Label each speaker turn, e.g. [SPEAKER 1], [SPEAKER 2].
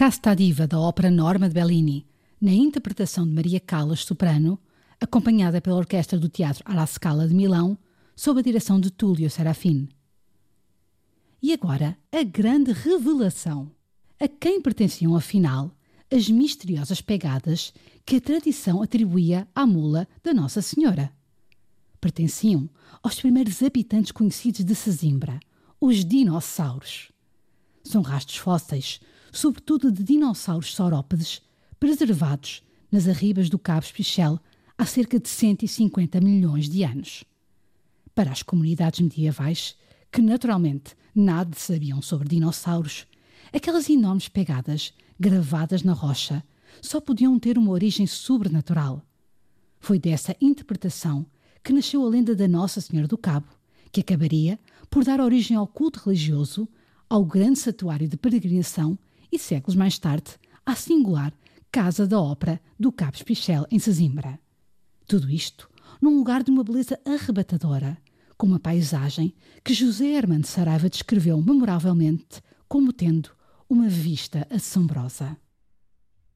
[SPEAKER 1] Casta diva da ópera Norma de Bellini, na interpretação de Maria Callas, soprano, acompanhada pela orquestra do Teatro alla Scala de Milão, sob a direção de Tullio Serafin. E agora, a grande revelação. A quem pertenciam, afinal, as misteriosas pegadas que a tradição atribuía à mula da Nossa Senhora? Pertenciam aos primeiros habitantes conhecidos de Sesimbra, os dinossauros. São rastros fósseis, sobretudo de dinossauros saurópodes, preservados nas arribas do Cabo Espichel há cerca de 150 milhões de anos. Para as comunidades medievais, que naturalmente nada sabiam sobre dinossauros, aquelas enormes pegadas gravadas na rocha só podiam ter uma origem sobrenatural. Foi dessa interpretação que nasceu a lenda da Nossa Senhora do Cabo, que acabaria por dar origem ao culto religioso, ao grande santuário de peregrinação e, séculos mais tarde, à singular Casa da Ópera do Cabo Espichel, em Sesimbra. Tudo isto num lugar de uma beleza arrebatadora, com uma paisagem que José Hermano Saraiva descreveu memoravelmente como tendo uma vista assombrosa.